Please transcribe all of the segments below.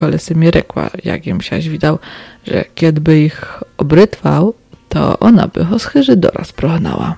ale si mi rekła, jak im siaś widał, że kiedby ich obrytwał, to ona by ho z chyży doraz prohnała.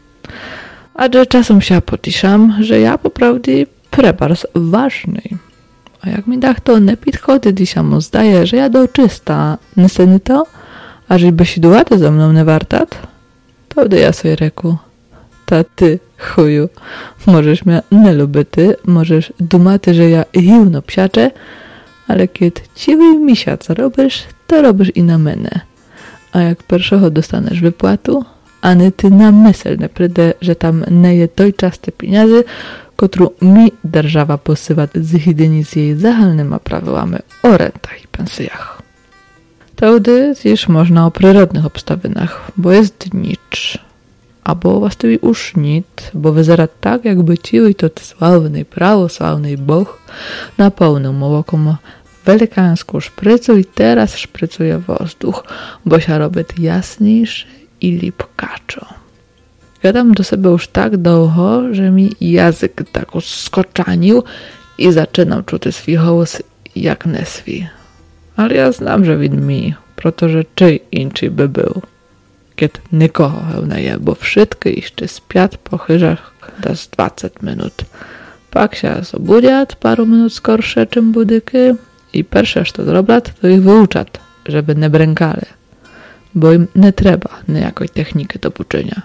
A że czasem się potiszam, że ja poprawdy prebars ważny. A jak mi dach to nie podchody, dzisiaj mu zdaje, że ja do czysta, nie to, a żeby sidułaty ze mną nie wartat, to wtedy ja sobie reku, ta ty, chuju, możesz mnie nie lubity, możesz dumaty, że ja hiłno psiaczę, ale kiedy ciwy misiac robisz, to robisz i na menę. A jak pierwszego dostaniesz wypłatu, ani ty na myśl nie prydę, że tam nie je dojczaste pieniądze, którą mi держава posyła z jedynie z jej zahalnymi prawami o rentach i pensjach. Wtedy już można o przyrodnych obstawinach, bo jest nicz, albo właściwie już nic, bo wyzera tak, jakby ciły to sławny, prawosławny Bóg napełnił mołokom wielkańską szprycą i teraz szprycuje wozdуch, bo się robi jasniejszy i lipkaczo. Gadam do siebie już tak długo, że mi język tak skoczanił i zaczynam czuć swój głos jak nie swój. Ale ja znam, że win mi, proto że czyj inczy by był. Kiedy nikogo nie je, bo wszystko jeszcze spiat po chyżach da z 20 minut. Pak się zobudziat paru minut skorsze czym budyki i pierwsze, co zrobiat, to ich wyuczat, żeby nie brękali. Bo im nie trzeba niejakiej techniki do buczenia.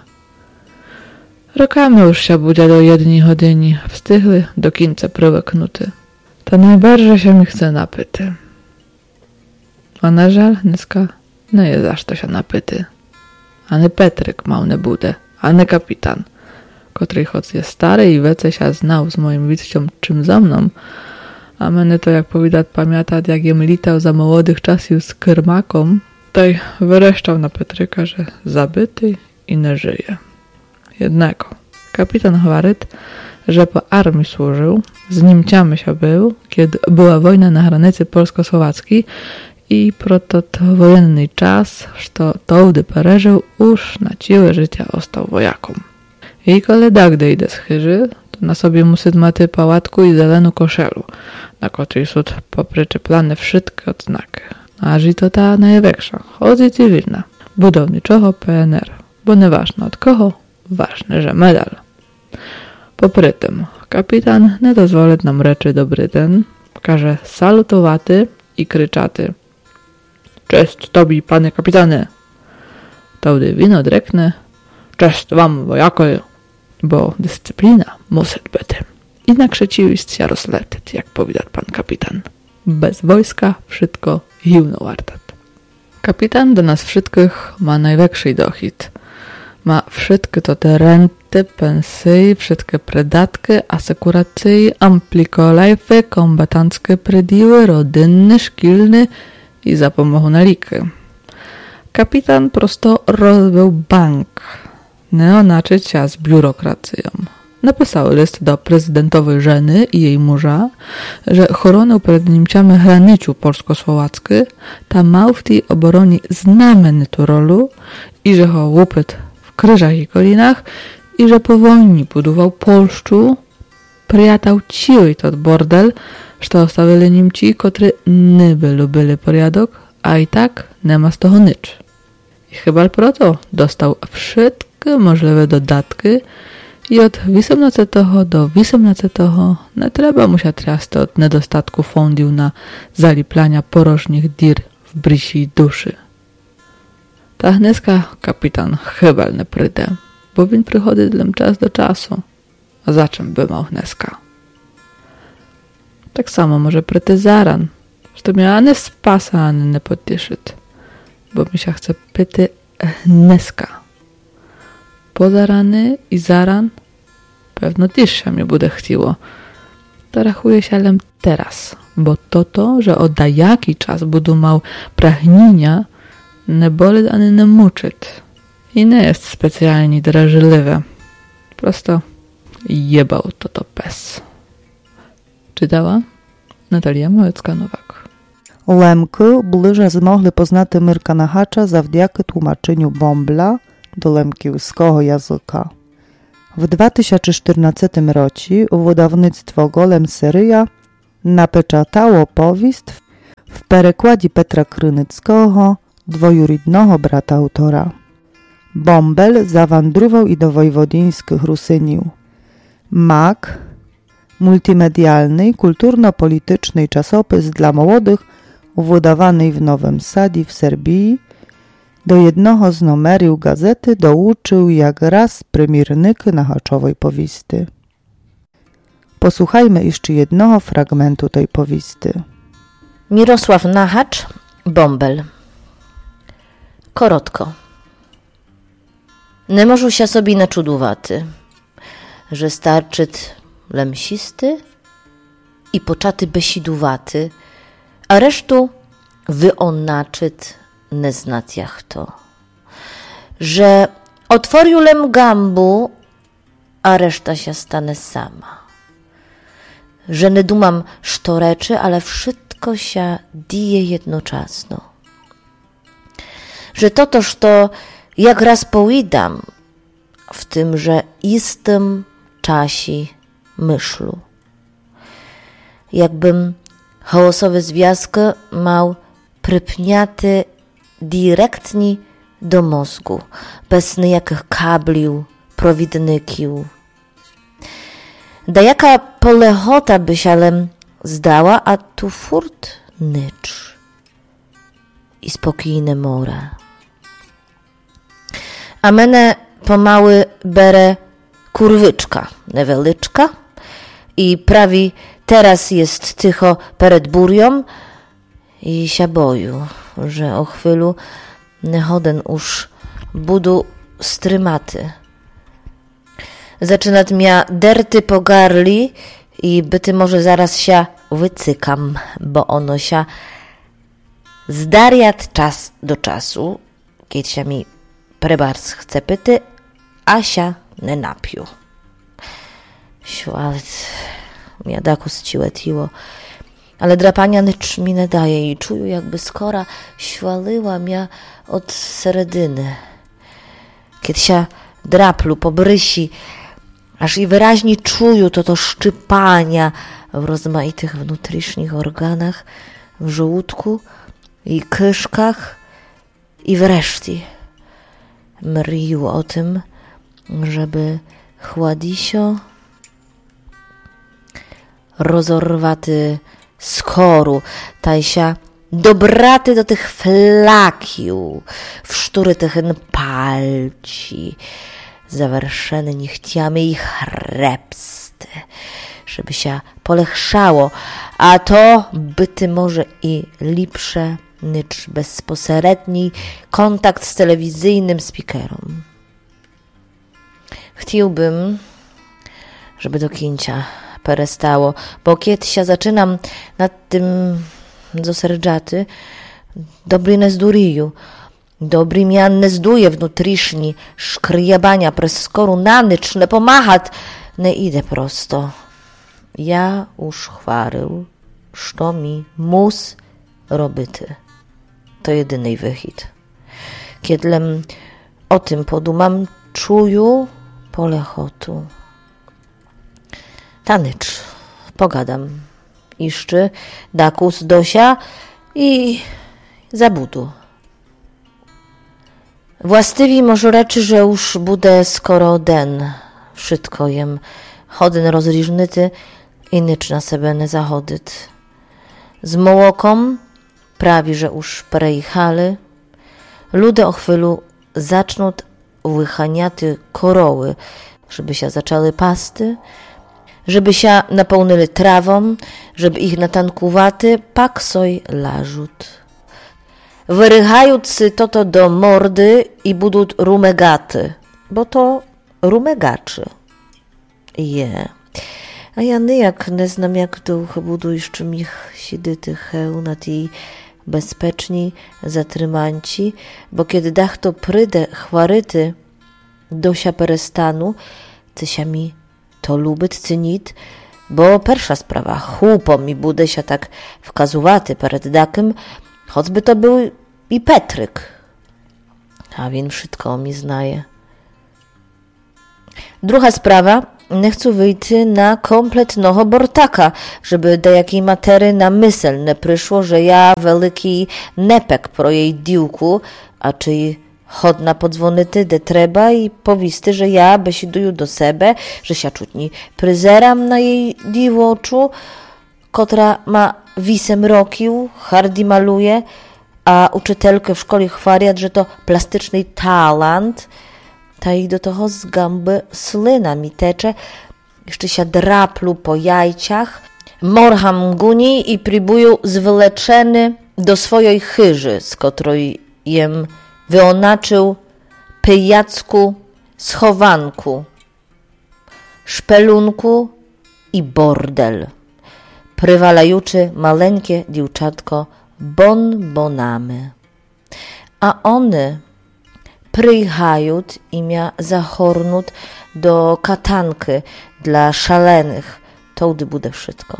Rokami już się budzia do 1 godziny, wstygły do końca prywyknuty. To najbardziej się mi chce napyty. A na żal, nyska nie jest aż to się napyty. Ani Petryk mał nie bude, ani kapitan, który choć jest stary i wece się znał z moim widzciem czym za mną, a mnie to jak powidać pamiętać, jak jem litał za młodych czasów z kyrmaką, to wyreszczał na Petryka, że zabyty i nie żyje. Jednego. Kapitan chwaryt, że po armii służył, z Niemcami się był, kiedy była wojna na granicy polsko-słowackiej i proto wojenny czas, że to wtedy pereżył, już na ciłe życia ostał wojakom. I kiedy gdy idę z chyży, to na sobie musi maty pałatku i zeleną koszelu, na której są popryczeplane wszystkie odznaki. A że to ta największa, chodzi cywilna, budowniczego PNR, bo nieważne od kogo, ważne, że medal. Popry tym, kapitan nie dozwoli nam reczy dobry ten, każe salutowaty i kryczaty. Cześć tobie, panie kapitanie! Wtedy wino odreknę, cześć wam, wojakoju, bo dyscyplina musi być. Inaksze ci się rozletyć, jak powidać pan kapitan. Bez wojska wszystko hiłno wartat. Kapitan do nas wszystkich ma największy dochód. Ma wszystkie to te renty, pensje, wszystkie predatki, asekuracje, amplikolajfy, kombatanckie prediły, rodynne, szkilne i za pomocą na liki. Kapitan prosto rozbył bank. Neonaczyć się z biurokracją. Napisał list do prezydentowej żeny i jej męża, że choronu przed Niemcami granicu polsko-słowackie ta ma w tej oboronie znamienitą rolę i że ho łupyt w kryżach i kolinach i że po wojnie budował Polszczu, prijatał ciły tot bordel, że ostawili Niemci, którzy nie by lubili porядок, a i tak nie ma z toho nic. I chyba proto dostał wszystkie możliwe dodatki i od 18 do 18 nie trzeba mu się trasty od niedostatku fondiu na zaliplania porożnych dir w brysi duszy. Ta hneska kapitan chyba nie prydę, bo win przychodzi dla czas do czasu. A za czym by miał hneska? Tak samo może pryty zaran, że to miała ani spasa, ani nie potyszyć, bo mi się chce pyty hneska. Pozarany i zaran pewno też się mnie bude chciło. To rachuje się ale teraz, bo to, że odda jaki czas budu mał pragnienia, nie boli ani nie muczyć. I nie jest specjalnie drażliwe. Prosto jebał to pes. Czytała Natalia Małecka-Nowak. Лемки ближе змогли познати Мирка Нагача завдяки тлумаченню Бомбля do lemkівського язика. W 2014 році видавництво Голем Сирія напечатало повість w перекладі Petra Krynyckiego, dwojuridnego brata autora. Bąbel zawędrował i do wojwodyńskich Rusynił. Mak, multimedialny, kulturno-polityczny czasopis dla młodych, uwydawany w Nowym Sadzie w Serbii, do jednego z numerów gazety douczył jak raz premiernyky nachaczowej powisty. Posłuchajmy jeszcze jednego fragmentu tej powisty. Mirosław Nachacz, Bąbel. Korotko. Nie możu się sobie nachudowaty, że starczyt lemsisty i poczaty besiduwaty, a resztu wyonaczyt nie znać jak to. Że otworił lem gambu, a reszta się stanie sama. Że nie dumam sztoreczy, ale wszystko się dzieje jednoczasno. Że totoż to jak raz poidam w tym, że istym czasie myślu. Jakbym chaosowe związki mał prypniaty direktnie do mózgu, bez niejakich kablił, prowidnykił. Da jaka polechota by się ale zdała, a tu furt nycz i spokojne more. A mene pomały bere kurwyczka, newelyczka i prawi teraz jest tycho przed burią i się boju, że o chwilu nechoden już budu strymaty. Zaczynat mia derty pogarli i byty może zaraz się wycykam, bo ono się zdariat czas do czasu, kiedy się mi prebars chce pyty, a się nie napił. Świat mia daku zciłetiło, ale drapania nicz mi nie daje i czuję, jakby skora świalyła mia od seredyny. Kiedy się draplu pobrysi, aż i wyraźnie czuję to szczypania w rozmaitych wnutrysznych organach, w żołądku i kyszkach i wreszcie mryju o tym, żeby chładisio rozorwaty z choru, tajsia dobraty do tych flakił, wsztury tych palci, zawerszeny nichciami i chrebsty, żeby się polechszało, a to byty może i lepsze nicz bezpośredni kontakt z telewizyjnym speakerem. Chciałbym, żeby do kińca perestało, bo kiedy się zaczynam nad tym zoserdżaty, dobry nie zduriju, dobry mian nie zduje wnutriszni, szkriebania przez skoru na nicz, nie pomachat, nie idę prosto. Ja już chwarył, što mi mus robyty. To jedyny wychit. Kiedlem o tym podumam, czuję polechotu. Tanycz, pogadam. Iszczy, dakus dosia i zabudu. Włastywi może reczy, że już budę skoro den. Wszystko jem. Chodyn rozriżnyty i nicz na sebe nie zachodyt. Z mołokom prawi, że już prejechali. Ludy o chwilu zaczną łychaniaty koroły, żeby się zaczęły pasty, żeby się napełnili trawą, żeby ich natankuwaty pak soj lażut. Wyrychający to do mordy i budą rumegaty, bo to rumegaczy. A ja jak nie znam jak duch budu jeszcze mich sidyty hełnat i bezpieczni zatrymanci, bo kiedy dach to prydę chwaryty dosia perestanu, cysia mi to lubyt cynit, bo pierwsza sprawa, chłupo mi budę się tak wkazuwaty przed dakiem, choćby to był i Petryk. A więc wszystko mi znaje. Druga sprawa, nie chcę wyjść na kompletnego bortaka, żeby do jakiej matery na myśl nie przyszło, że ja wielki nepek pro jej diłku, a czy chodna podzwonity de treba i powisty, że ja besiduję do sebe, że się czutni pryzeram na jej diwoczu, kotra ma wisem rokił, hardi maluje, a uczytelkę w szkole chwariat, że to plastyczny talent, ta i do toho z gęby slina mi tecze, jeszcze się draplu po jajciach, morham guni i próbują zwyleczeny do swojej chyży, z której jem wyonaczył pyjacku, schowanku, szpelunku i bordel, prywalajuczy maleńkie dziewczatko bonbonamy. A one przyjechają i mia zahornut do katanki dla szalenych, to bude wszystko.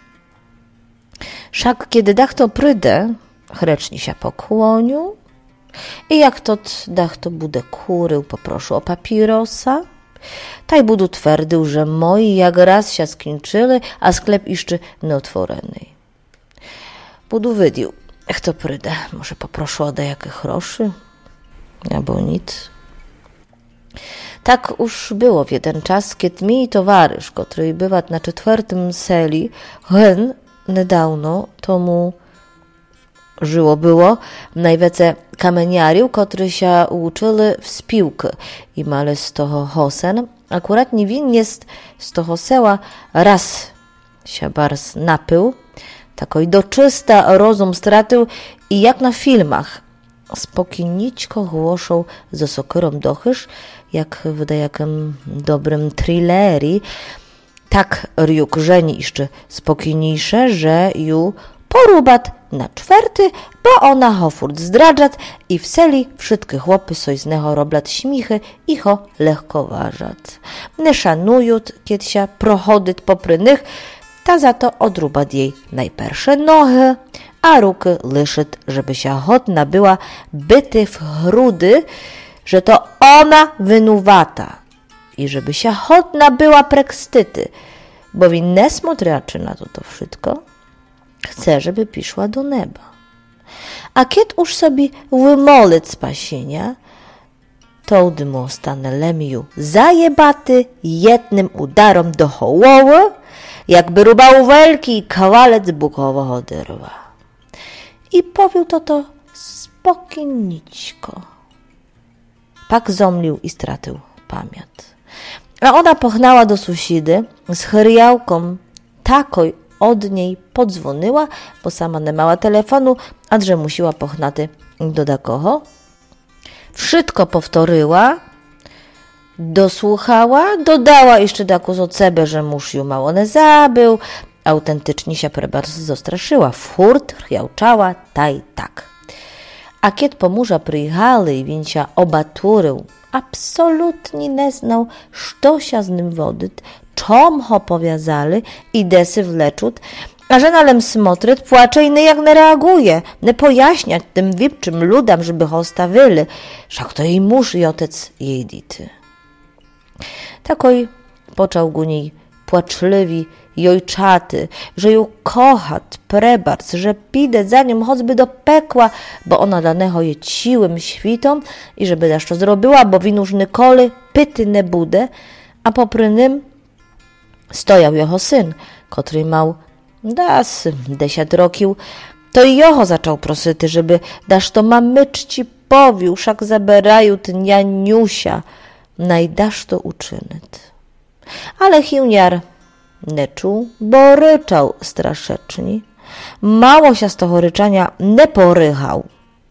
Wszak kiedy dach to prydę, chreczni się pokłonił i jak tot dach to bude kurył, poproszę o papirosa, taj budu twerdył, że moi jak raz się skończyli, a sklep jeszcze nieotworony. Budu wydił, jak to prydę, może poproszę o jakie groszy, albo nic. Tak już było w jeden czas, kiedy mi towarzysz, który bywa na 4. seli, hen niedawno tomu żyło było, najwiece kamieniarił, który się uczyli w spiłkę i male z toho hosen. Akurat niewinnie z toho seła raz się bars napył, takoj doczysta rozum stratył i jak na filmach spokojniczko głoszą ze sokyrą dochysz, jak w jakim dobrym thrillerii, tak riuk żeni jeszcze spokojniejsze, że ju porubat na 4, bo ona ho furt zdradzat i w seli wszystkie chłopy soj z neho roblat śmichy i ho lehkoważat. Nie szanujut, kiedy się prochodyt popry nich, ta za to odrubat jej najpersze nohy, a ruky lyszyt, żeby się hodna była byty w grudy, że to ona wynuwata i żeby się hodna była prekstyty, bo win nie smotraczy na to wszystko, chce, żeby piszła do nieba. A kiedy już sobie wymolić spasienia, to mu stanie lemiu zajebaty jednym udarom do hołowy, jakby rubał wielki kawalec bukowego drwa. I powił to spokojniczko. Pak zomlił i stratył pamięć. A ona pochnęła do sąsiedy z chryjałką takoj od niej podzwoniła, bo sama nie miała telefonu, a że musiała pochnaty do takoho. Wszystko powtórzyła, dosłuchała, dodała jeszcze taku z ocebę, że mąż ją mało nie zabył, autentycznie się bardzo zastraszyła, furt chjałczała, taj tak. A kiedy po męża przyjechali i він się obaturył, absolutnie nie znał, co się z nim wodyć, czom ho powiązali i desy wleczut, a że nalem smotryt płacze i jak nie reaguje, nie pojaśniać tym wipczym ludam, żeby ho stawili, wszak to jej mąż i otec jej dity. Takoj począł go niej płaczliwi i ojczaty, że ją kochat, prebarc, że pidę za nią choćby do pekła, bo ona danego je ciłym świtom i żeby dasz to zrobiła, bo winuż nikoli pyty nie bude, a popry nim stojał jeho syn, który mał 10 rokił, to i jeho zaczął prosyty, żeby dasz to mamyczci powił, wszak zaberają nianiusia, najdasz to uczynyt. Ale chiłniar nie czuł, bo ryczał straszeczni. Mało się z toho ryczania nie porychał.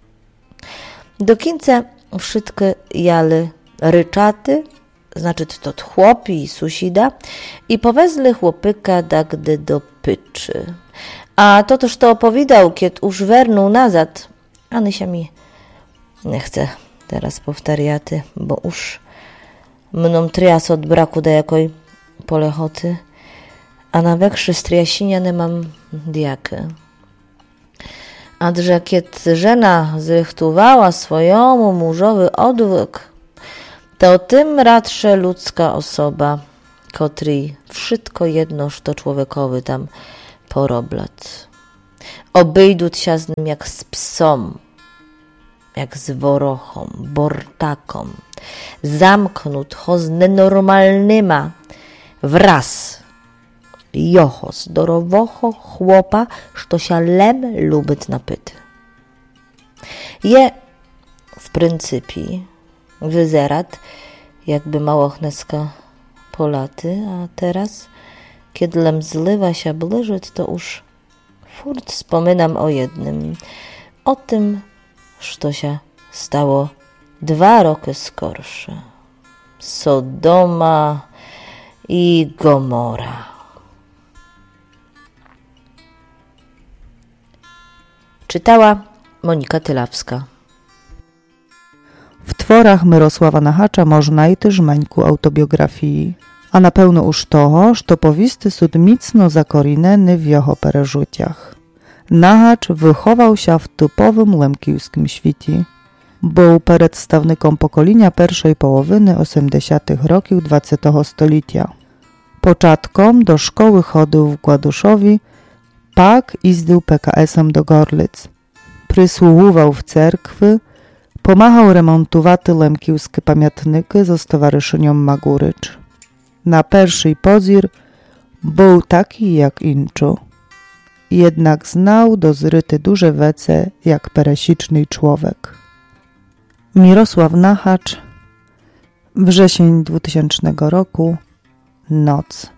Do końca wszystkie jali ryczaty, znaczy to chłopi i susida, i powezli chłopyka dagdy do pyczy. A to też to opowiadał, kiedy już wernął nazad. Anysia mi nie chce teraz powtariaty, bo już mną trias od braku do jakoj polechoty, a na wekszy z triasinia nie mam diaky. A że kiedy żena zrychtowała swojemu mężowi odwyk, to tym radsze ludzka osoba kotry wszystko jednoż to człowiekowy tam poroblat. Obejdut się z nim jak z psom, jak z worochom, bortakom. Zamknut ho z nenormalnyma wraz. Joho zdorowocho chłopa, što się lem lubyt napyty. Je w pryncypii wyzerat, jakby małochneska po laty, a teraz, kiedy lem zlywa się bliżyć, to już furt wspominam o jednym, o tym, što się stało 2 roky skorsze. Sodoma i Gomora. Czytała Monika Tylawska. W tworach Mirosława Nahacza można i też mańku autobiografii, a na pełno już toho, što powisty sud micno zakorineny w jeho pereżuciach. Nahacz wychował się w typowym łemkijskim świecie. Był przedstawnikiem pokolenia pierwszej połowy 80. roków XX stulecia. Początkom do szkoły chodził w Gładuszowi, pak jeździł PKS-em do Gorlic. Przysługiwał w cerkwy, pomagał remontować lemkijskie pamiętniki ze stowarzyszenią Magurycz. Na pierwszy pozór był taki jak inczu. Jednak znał do zryty duże wece jak peresiczny człowiek. Mirosław Nahacz, wrzesień 2000 roku, noc.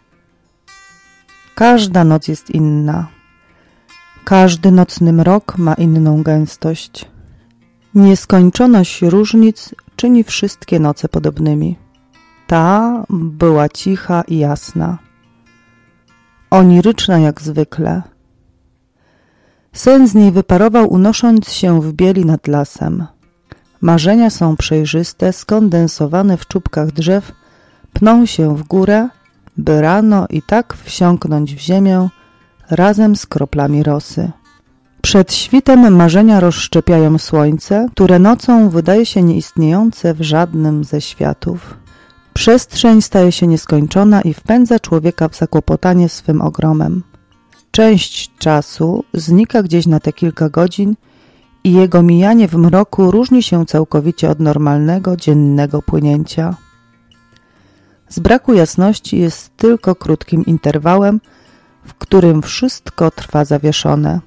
Każda noc jest inna. Każdy nocny mrok ma inną gęstość. Nieskończoność różnic czyni wszystkie noce podobnymi. Ta była cicha i jasna. Oniryczna jak zwykle. Sen z niej wyparował, unosząc się w bieli nad lasem. Marzenia są przejrzyste, skondensowane w czubkach drzew, pną się w górę, by rano i tak wsiąknąć w ziemię razem z kroplami rosy. Przed świtem marzenia rozszczepiają słońce, które nocą wydaje się nieistniejące w żadnym ze światów. Przestrzeń staje się nieskończona i wpędza człowieka w zakłopotanie swym ogromem. Część czasu znika gdzieś na te kilka godzin i jego mijanie w mroku różni się całkowicie od normalnego, dziennego płynięcia. Z braku jasności jest tylko krótkim interwałem, w którym wszystko trwa zawieszone.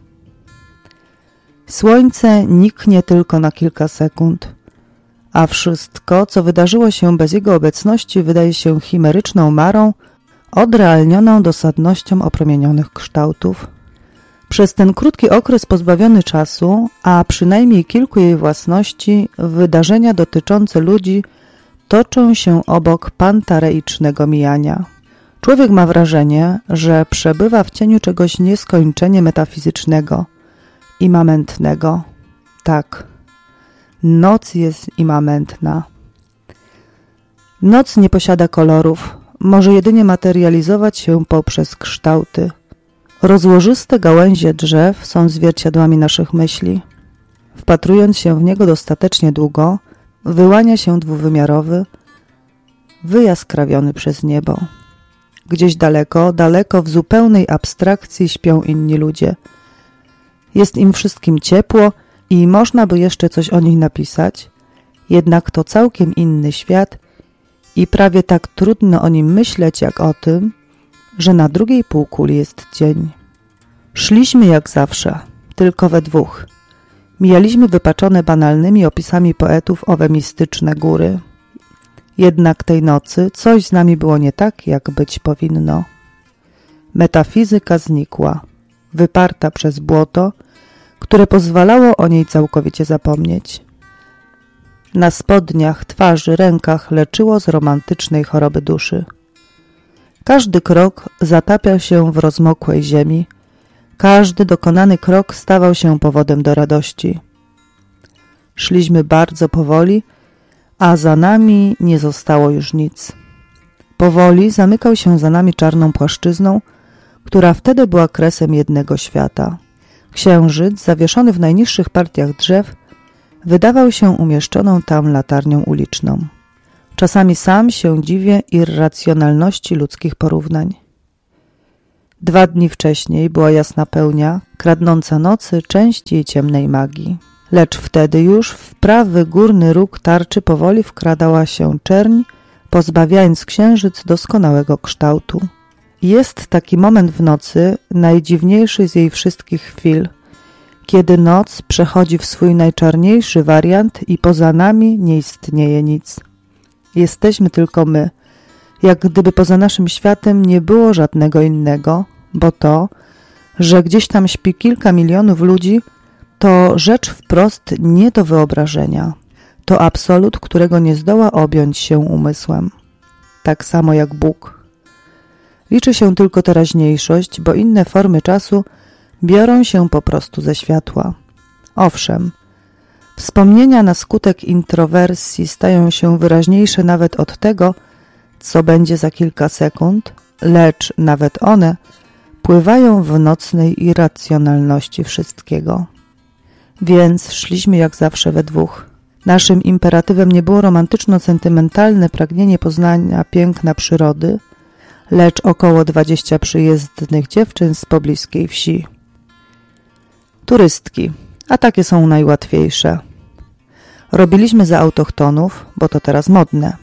Słońce niknie tylko na kilka sekund, a wszystko, co wydarzyło się bez jego obecności, wydaje się chimeryczną marą, odrealnioną dosadnością opromienionych kształtów. Przez ten krótki okres pozbawiony czasu, a przynajmniej kilku jej własności, wydarzenia dotyczące ludzi toczą się obok pantareicznego mijania. Człowiek ma wrażenie, że przebywa w cieniu czegoś nieskończenie metafizycznego, imamentnego. Tak, noc jest imamentna. Noc nie posiada kolorów, może jedynie materializować się poprzez kształty. Rozłożyste gałęzie drzew są zwierciadłami naszych myśli. Wpatrując się w niego dostatecznie długo, wyłania się dwuwymiarowy, wyjaskrawiony przez niebo. Gdzieś daleko, daleko w zupełnej abstrakcji śpią inni ludzie. Jest im wszystkim ciepło i można by jeszcze coś o nich napisać, jednak to całkiem inny świat i prawie tak trudno o nim myśleć jak o tym, że na drugiej półkuli jest dzień. Szliśmy jak zawsze, tylko we dwóch. Mijaliśmy wypaczone banalnymi opisami poetów owe mistyczne góry. Jednak tej nocy coś z nami było nie tak, jak być powinno. Metafizyka znikła, wyparta przez błoto, które pozwalało o niej całkowicie zapomnieć. Na spodniach, twarzy, rękach leczyło z romantycznej choroby duszy. Każdy krok zatapiał się w rozmokłej ziemi, każdy dokonany krok stawał się powodem do radości. Szliśmy bardzo powoli, a za nami nie zostało już nic. Powoli zamykał się za nami czarną płaszczyzną, która wtedy była kresem jednego świata. Księżyc, zawieszony w najniższych partiach drzew, wydawał się umieszczoną tam latarnią uliczną. Czasami sam się dziwię irracjonalności ludzkich porównań. 2 dni wcześniej była jasna pełnia, kradnąca nocy część jej ciemnej magii. Lecz wtedy już w prawy górny róg tarczy powoli wkradała się czerń, pozbawiając księżyc doskonałego kształtu. Jest taki moment w nocy, najdziwniejszy z jej wszystkich chwil, kiedy noc przechodzi w swój najczarniejszy wariant i poza nami nie istnieje nic. Jesteśmy tylko my, jak gdyby poza naszym światem nie było żadnego innego, bo to, że gdzieś tam śpi kilka milionów ludzi, to rzecz wprost nie do wyobrażenia. To absolut, którego nie zdoła objąć się umysłem. Tak samo jak Bóg. Liczy się tylko teraźniejszość, bo inne formy czasu biorą się po prostu ze światła. Owszem, wspomnienia na skutek introwersji stają się wyraźniejsze nawet od tego, co będzie za kilka sekund, lecz nawet one pływają w nocnej irracjonalności wszystkiego. Więc szliśmy jak zawsze we dwóch. Naszym imperatywem nie było romantyczno-sentymentalne pragnienie poznania piękna przyrody, lecz około 20 przyjezdnych dziewczyn z pobliskiej wsi. Turystki, a takie są najłatwiejsze. Robiliśmy za autochtonów, bo to teraz modne.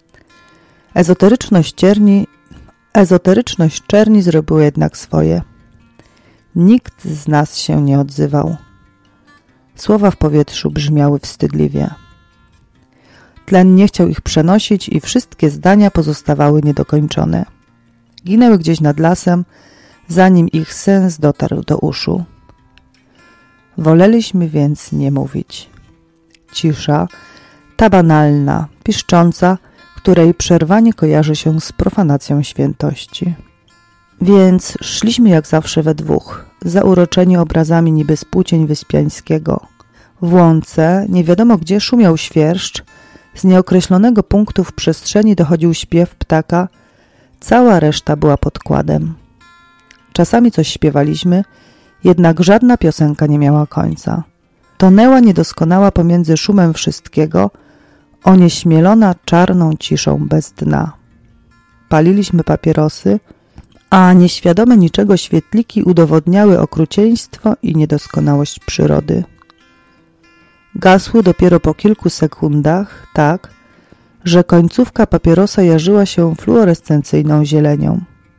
Ezoteryczność czerni zrobiła jednak swoje. Nikt z nas się nie odzywał. Słowa w powietrzu brzmiały wstydliwie. Tlen nie chciał ich przenosić i wszystkie zdania pozostawały niedokończone. Ginęły gdzieś nad lasem, zanim ich sens dotarł do uszu. Woleliśmy więc nie mówić. Cisza, ta banalna, piszcząca, której przerwanie kojarzy się z profanacją świętości. Więc szliśmy jak zawsze we dwóch, zauroczeni obrazami niby z płócień Wyspiańskiego. W łące, nie wiadomo gdzie, szumiał świerszcz, z nieokreślonego punktu w przestrzeni dochodził śpiew ptaka, cała reszta była podkładem. Czasami coś śpiewaliśmy, jednak żadna piosenka nie miała końca. Tonęła niedoskonała pomiędzy szumem wszystkiego, onieśmielona czarną ciszą bez dna. Paliliśmy papierosy, a nieświadome niczego świetliki udowodniały okrucieństwo i niedoskonałość przyrody. Gasły dopiero po kilku sekundach, tak, że końcówka papierosa jarzyła się fluorescencyjną zielenią.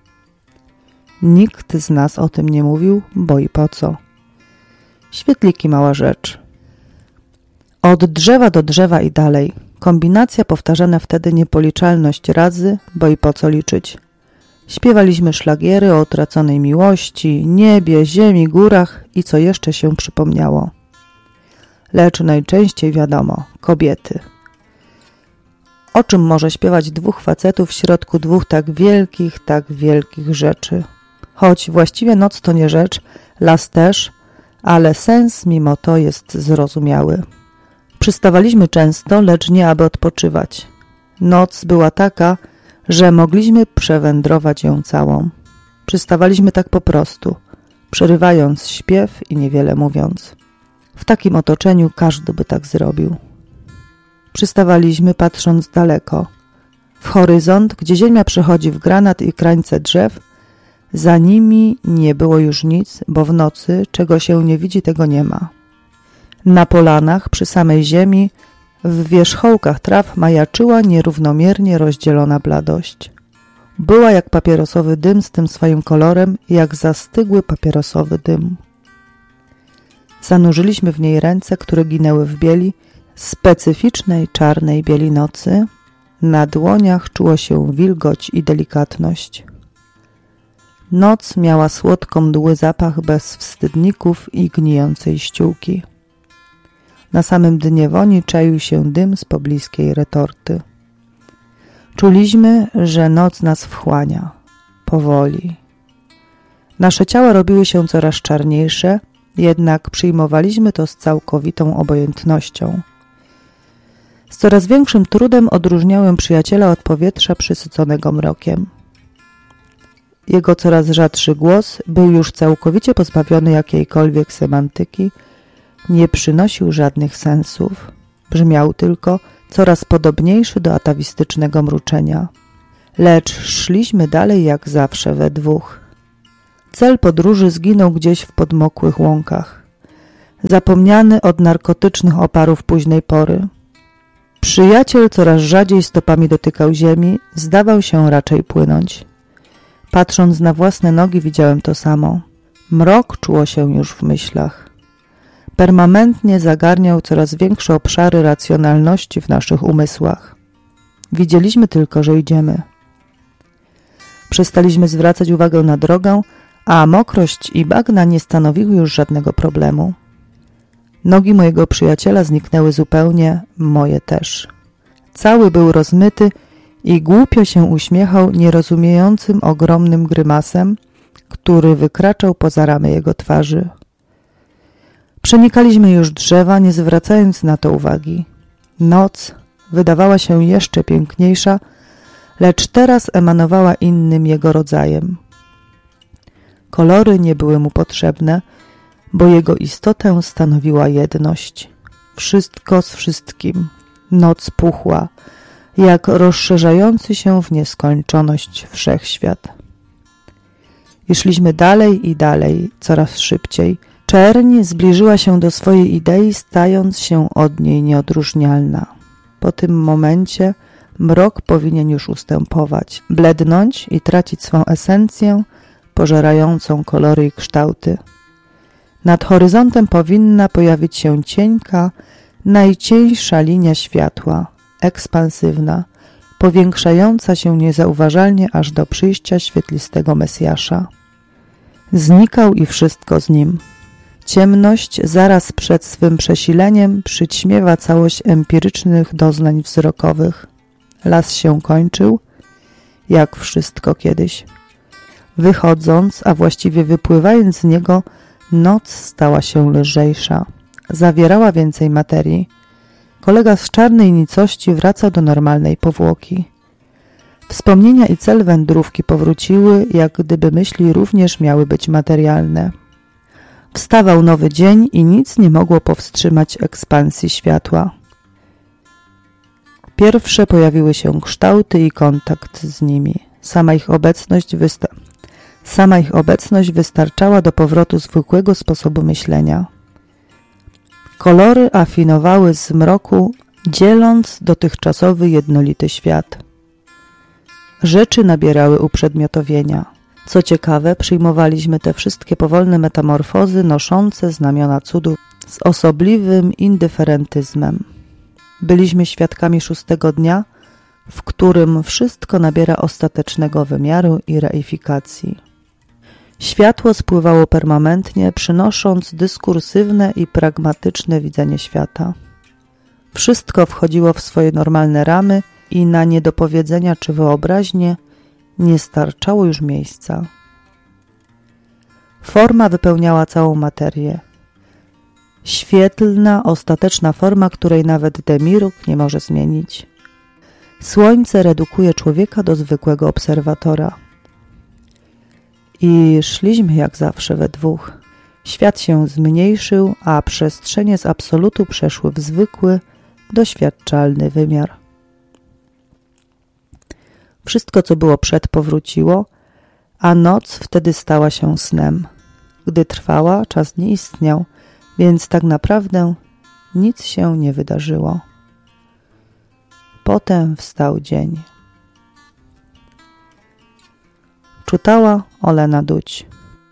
Nikt z nas o tym nie mówił, bo i po co. Świetliki mała rzecz. Od drzewa do drzewa i dalej. Kombinacja powtarzana wtedy niepoliczalność razy, bo i po co liczyć. Śpiewaliśmy szlagiery o utraconej miłości, niebie, ziemi, górach i co jeszcze się przypomniało. Lecz najczęściej wiadomo, kobiety. O czym może śpiewać 2 facetów w środku 2 tak wielkich rzeczy? Choć właściwie noc to nie rzecz, las też, ale sens mimo to jest zrozumiały. Przystawaliśmy często, lecz nie aby odpoczywać. Noc była taka, że mogliśmy przewędrować ją całą. Przystawaliśmy tak po prostu, przerywając śpiew i niewiele mówiąc. W takim otoczeniu każdy by tak zrobił. Przystawaliśmy patrząc daleko, w horyzont, gdzie ziemia przechodzi w granat i krańce drzew. Za nimi nie było już nic, bo w nocy, czego się nie widzi, tego nie ma. Na polanach, przy samej ziemi, w wierzchołkach traw majaczyła nierównomiernie rozdzielona bladość. Była jak papierosowy dym z tym swoim kolorem, jak zastygły papierosowy dym. Zanurzyliśmy w niej ręce, które ginęły w bieli, specyficznej czarnej bieli nocy. Na dłoniach czuło się wilgoć i delikatność. Noc miała słodko mdły zapach bezwstydników i gnijącej ściółki. Na samym dnie woni czaił się dym z pobliskiej retorty. Czuliśmy, że noc nas wchłania. Powoli. Nasze ciała robiły się coraz czarniejsze, jednak przyjmowaliśmy to z całkowitą obojętnością. Z coraz większym trudem odróżniałem przyjaciela od powietrza przysyconego mrokiem. Jego coraz rzadszy głos był już całkowicie pozbawiony jakiejkolwiek semantyki, nie przynosił żadnych sensów, brzmiał tylko, coraz podobniejszy do atawistycznego mruczenia. Lecz szliśmy dalej jak zawsze we dwóch. Cel podróży zginął gdzieś w podmokłych łąkach, zapomniany od narkotycznych oparów późnej pory. Przyjaciel coraz rzadziej stopami dotykał ziemi, zdawał się raczej płynąć. Patrząc na własne nogi widziałem to samo. Mrok czuło się już w myślach. Permanentnie zagarniał coraz większe obszary racjonalności w naszych umysłach. Widzieliśmy tylko, że idziemy. Przestaliśmy zwracać uwagę na drogę, a mokrość i bagna nie stanowiły już żadnego problemu. Nogi mojego przyjaciela zniknęły zupełnie, moje też. Cały był rozmyty i głupio się uśmiechał nierozumiejącym ogromnym grymasem, który wykraczał poza ramy jego twarzy. Przenikaliśmy już drzewa, nie zwracając na to uwagi. Noc wydawała się jeszcze piękniejsza, lecz teraz emanowała innym jego rodzajem. Kolory nie były mu potrzebne, bo jego istotę stanowiła jedność. Wszystko z wszystkim. Noc puchła, jak rozszerzający się w nieskończoność wszechświat. I szliśmy dalej i dalej, coraz szybciej. Czerń zbliżyła się do swojej idei, stając się od niej nieodróżnialna. Po tym momencie mrok powinien już ustępować, blednąć i tracić swą esencję, pożerającą kolory i kształty. Nad horyzontem powinna pojawić się cienka, najcieńsza linia światła, ekspansywna, powiększająca się niezauważalnie aż do przyjścia świetlistego Mesjasza. Znikał i wszystko z nim. Ciemność zaraz przed swym przesileniem przyćmiewa całość empirycznych doznań wzrokowych. Las się kończył, jak wszystko kiedyś. Wychodząc, a właściwie wypływając z niego, noc stała się lżejsza. Zawierała więcej materii. Kolega z czarnej nicości wracał do normalnej powłoki. Wspomnienia i cel wędrówki powróciły, jak gdyby myśli również miały być materialne. Wstawał nowy dzień i nic nie mogło powstrzymać ekspansji światła. Pierwsze pojawiły się kształty i kontakt z nimi. Sama ich obecność wystarczała do powrotu zwykłego sposobu myślenia. Kolory afinowały z mroku, dzieląc dotychczasowy jednolity świat. Rzeczy nabierały uprzedmiotowienia. Co ciekawe, przyjmowaliśmy te wszystkie powolne metamorfozy noszące znamiona cudu z osobliwym indyferentyzmem. Byliśmy świadkami 6. dnia, w którym wszystko nabiera ostatecznego wymiaru i reifikacji. Światło spływało permanentnie, przynosząc dyskursywne i pragmatyczne widzenie świata. Wszystko wchodziło w swoje normalne ramy i na niedopowiedzenia czy wyobraźnię nie starczało już miejsca. Forma wypełniała całą materię. Świetlna, ostateczna forma, której nawet Demiruk nie może zmienić. Słońce redukuje człowieka do zwykłego obserwatora. I szliśmy jak zawsze we dwóch. Świat się zmniejszył, a przestrzenie z absolutu przeszły w zwykły, doświadczalny wymiar. Wszystko, co było przed, powróciło, a noc wtedy stała się snem. Gdy trwała, czas nie istniał, więc tak naprawdę nic się nie wydarzyło. Potem wstał dzień. Czytała Olena Duć.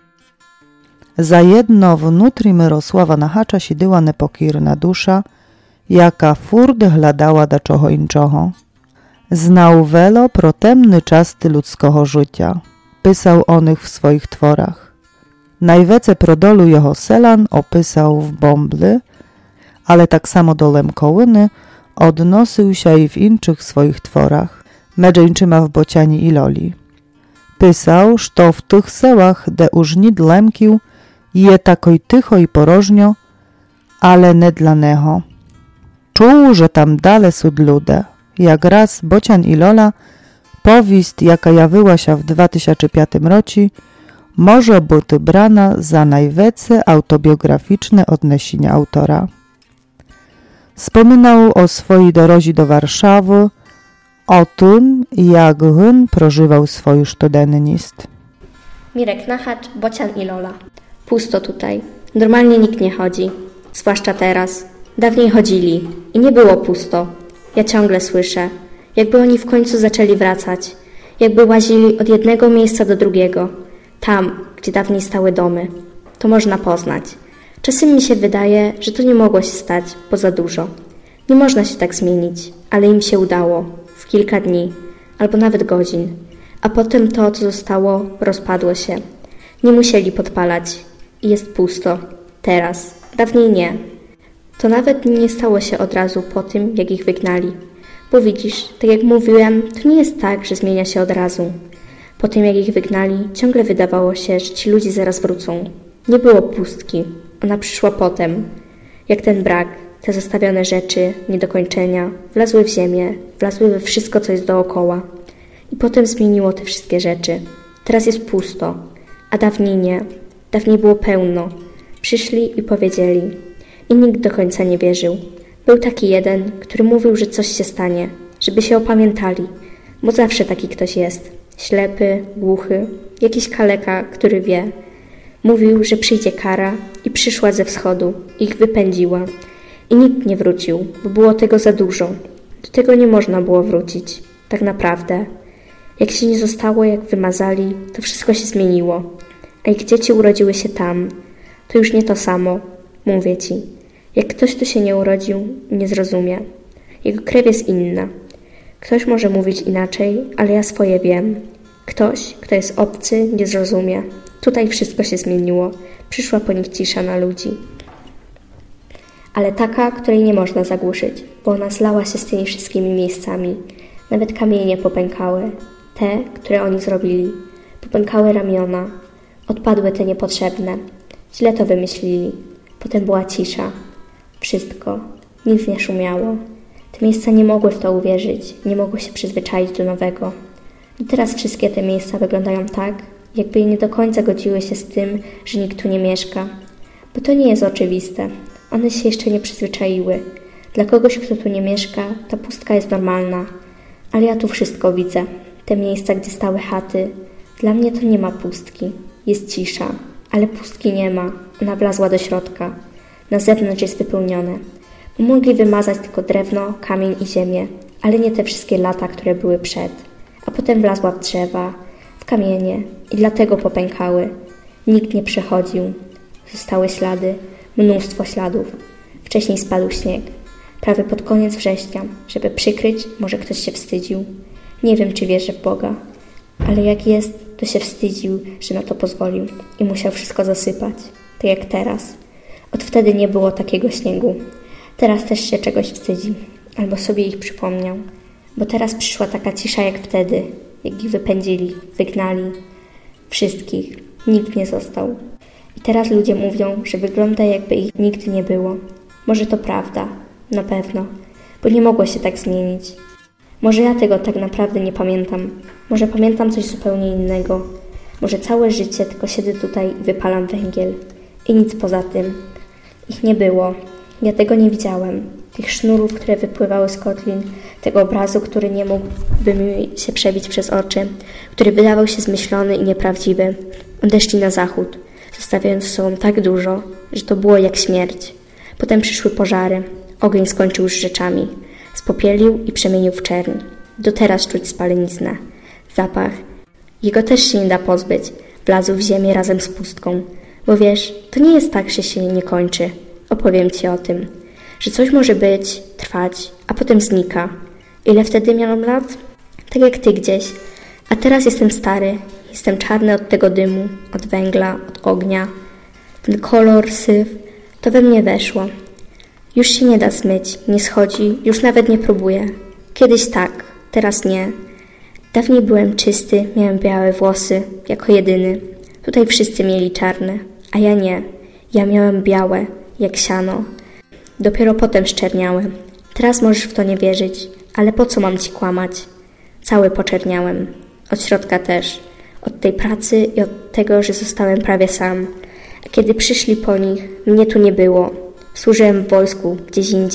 Zajedno внутрі Мирослава Нахача сиділа непокірна душа, яка фурди глядала до чого іншого. Znał welo pro temny czasty ludzkiego życia. Pisał o nich w swoich tworach. Najwece pro dolu jego selan opisał w Bombly, ale tak samo dolem kołyny odnosił się i w innych swoich tworach, medżeńczyma w Bociani i Loli. Pisał, że w tych sełach, de już nit lemkił, je takoj tycho i porożnio, ale nie dla neho. Czuł, że tam dale sud lude. Jak raz Bocian i Lola, powieść, jaka jawiła się w 2005 roku, może być brana za najwięcej autobiograficzne odniesienie autora. Wspominał o swojej drodze do Warszawy, o tym, jak on prożywał swój sztudenizm. Mirek Nachacz, Bocian i Lola. Pusto tutaj. Normalnie nikt nie chodzi. Zwłaszcza teraz. Dawniej chodzili i nie było pusto. Ja ciągle słyszę, jakby oni w końcu zaczęli wracać. Jakby łazili od jednego miejsca do drugiego. Tam, gdzie dawniej stały domy. To można poznać. Czasem mi się wydaje, że to nie mogło się stać, bo za dużo. Nie można się tak zmienić, ale im się udało. W kilka dni, albo nawet godzin. A potem to, co zostało, rozpadło się. Nie musieli podpalać. I jest pusto. Teraz. Dawniej nie. To nawet nie stało się od razu po tym, jak ich wygnali. Bo widzisz, tak jak mówiłem, to nie jest tak, że zmienia się od razu. Po tym, jak ich wygnali, ciągle wydawało się, że ci ludzie zaraz wrócą. Nie było pustki. Ona przyszła potem. Jak ten brak, te zostawione rzeczy, niedokończenia, wlazły w ziemię, wlazły we wszystko, co jest dookoła. I potem zmieniło te wszystkie rzeczy. Teraz jest pusto, a dawniej nie. Dawniej było pełno. Przyszli i powiedzieli. I nikt do końca nie wierzył. Był taki jeden, który mówił, że coś się stanie, żeby się opamiętali, bo zawsze taki ktoś jest. Ślepy, głuchy, jakiś kaleka, który wie. Mówił, że przyjdzie kara i przyszła ze wschodu i ich wypędziła. I nikt nie wrócił, bo było tego za dużo. Do tego nie można było wrócić. Tak naprawdę. Jak się nie zostało, jak wymazali, to wszystko się zmieniło. A ich dzieci urodziły się tam. To już nie to samo. Mówię ci. Jak ktoś tu się nie urodził, nie zrozumie. Jego krew jest inna. Ktoś może mówić inaczej, ale ja swoje wiem. Ktoś, kto jest obcy, nie zrozumie. Tutaj wszystko się zmieniło. Przyszła po nich cisza na ludzi. Ale taka, której nie można zagłuszyć, bo ona zlała się z tymi wszystkimi miejscami. Nawet kamienie popękały. Te, które oni zrobili. Popękały ramiona. Odpadły te niepotrzebne. Źle to wymyślili. Potem była cisza. Wszystko. Nic nie szumiało. Te miejsca nie mogły w to uwierzyć. Nie mogły się przyzwyczaić do nowego. I teraz wszystkie te miejsca wyglądają tak, jakby nie do końca godziły się z tym, że nikt tu nie mieszka. Bo to nie jest oczywiste. One się jeszcze nie przyzwyczaiły. Dla kogoś, kto tu nie mieszka, ta pustka jest normalna. Ale ja tu wszystko widzę. Te miejsca, gdzie stały chaty. Dla mnie to nie ma pustki. Jest cisza. Ale pustki nie ma. Ona wlazła do środka. Na zewnątrz jest wypełnione. Bo mogli wymazać tylko drewno, kamień i ziemię. Ale nie te wszystkie lata, które były przed. A potem wlazła w drzewa, w kamienie. I dlatego popękały. Nikt nie przechodził. Zostały ślady. Mnóstwo śladów. Wcześniej spadł śnieg. Prawie pod koniec września. Żeby przykryć, może ktoś się wstydził. Nie wiem, czy wierzę w Boga. Ale jak jest, to się wstydził, że na to pozwolił. I musiał wszystko zasypać. Tak jak teraz. Od wtedy nie było takiego śniegu. Teraz też się czegoś wstydzi. Albo sobie ich przypomniał. Bo teraz przyszła taka cisza jak wtedy. Jak ich wypędzili, wygnali. Wszystkich. Nikt nie został. I teraz ludzie mówią, że wygląda jakby ich nigdy nie było. Może to prawda. Na pewno. Bo nie mogło się tak zmienić. Może ja tego tak naprawdę nie pamiętam. Może pamiętam coś zupełnie innego. Może całe życie tylko siedzę tutaj i wypalam węgiel. I nic poza tym. Ich nie było. Ja tego nie widziałem. Tych sznurów, które wypływały z kotlin. Tego obrazu, który nie mógłby mi się przebić przez oczy. Który wydawał się zmyślony i nieprawdziwy. Odeszli na zachód, zostawiając z sobą tak dużo, że to było jak śmierć. Potem przyszły pożary. Ogień skończył z rzeczami. Spopielił i przemienił w czerń. Do teraz czuć spaleniznę. Zapach. Jego też się nie da pozbyć. Wlazł w ziemię razem z pustką. Bo wiesz, to nie jest tak, że się nie kończy. Opowiem ci o tym. Że coś może być, trwać, a potem znika. Ile wtedy miałam lat? Tak jak ty gdzieś. A teraz jestem stary. Jestem czarny od tego dymu, od węgla, od ognia. Ten kolor, syf, to we mnie weszło. Już się nie da zmyć, nie schodzi, już nawet nie próbuję. Kiedyś tak, teraz nie. Dawniej byłem czysty, miałem białe włosy, jako jedyny. Tutaj wszyscy mieli czarne, a ja nie. Ja miałem białe, jak siano. Dopiero potem szczerniałem. Teraz możesz w to nie wierzyć, ale po co mam ci kłamać? Cały poczerniałem. Od środka też. Od tej pracy i od tego, że zostałem prawie sam. A kiedy przyszli po nich, mnie tu nie było. Służyłem w wojsku, gdzieś indziej.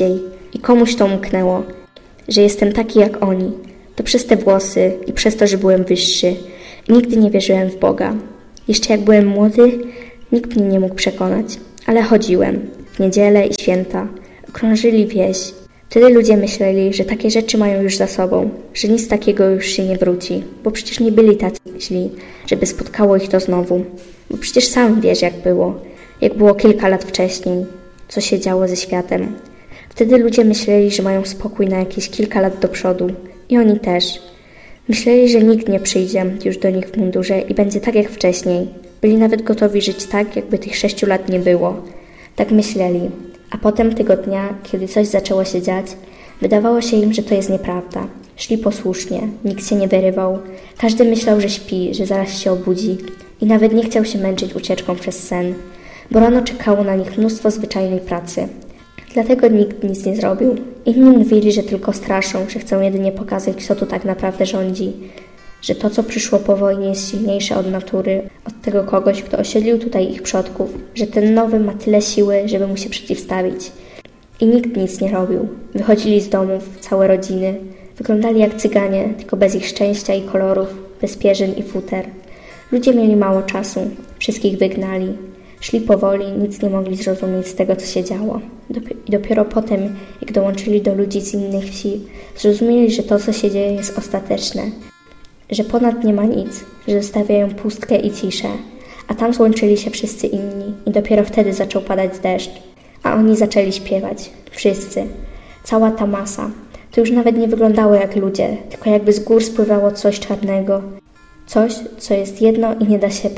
I komuś to umknęło, że jestem taki jak oni. To przez te włosy i przez to, że byłem wyższy. Nigdy nie wierzyłem w Boga. Jeszcze jak byłem młody, nikt mnie nie mógł przekonać. Ale chodziłem w niedzielę i święta. Okrążyli wieś. Wtedy ludzie myśleli, że takie rzeczy mają już za sobą, że nic takiego już się nie wróci, bo przecież nie byli tacy źli, żeby spotkało ich to znowu. Bo przecież sam wiesz, jak było kilka lat wcześniej, co się działo ze światem. Wtedy ludzie myśleli, że mają spokój na jakieś kilka lat do przodu. I oni też. Myśleli, że nikt nie przyjdzie już do nich w mundurze i będzie tak jak wcześniej. Byli nawet gotowi żyć tak, jakby tych 6 lat nie było. Tak myśleli. A potem tego dnia, kiedy coś zaczęło się dziać, wydawało się im, że to jest nieprawda. Szli posłusznie, nikt się nie wyrywał. Każdy myślał, że śpi, że zaraz się obudzi. I nawet nie chciał się męczyć ucieczką przez sen, bo rano czekało na nich mnóstwo zwyczajnej pracy. Dlatego nikt nic nie zrobił. Inni mówili, że tylko straszą, że chcą jedynie pokazać, kto tu tak naprawdę rządzi. Że to, co przyszło po wojnie, jest silniejsze od natury, od tego kogoś, kto osiedlił tutaj ich przodków, że ten nowy ma tyle siły, żeby mu się przeciwstawić. I nikt nic nie robił. Wychodzili z domów, całe rodziny. Wyglądali jak cyganie, tylko bez ich szczęścia i kolorów, bez pierzyn i futer. Ludzie mieli mało czasu, wszystkich wygnali. Szli powoli, nic nie mogli zrozumieć z tego, co się działo. I dopiero potem, jak dołączyli do ludzi z innych wsi, zrozumieli, że to, co się dzieje, jest ostateczne. Że ponad nie ma nic, że zostawiają pustkę i ciszę. A tam złączyli się wszyscy inni i dopiero wtedy zaczął padać deszcz. A oni zaczęli śpiewać. Wszyscy. Cała ta masa. To już nawet nie wyglądało jak ludzie, tylko jakby z gór spływało coś czarnego. Coś, co jest jedno i nie da się...